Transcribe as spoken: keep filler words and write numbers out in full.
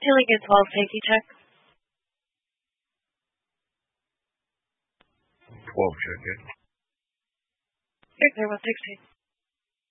Healing in twelve, safety check. twelve check in. Here, there was sixteen.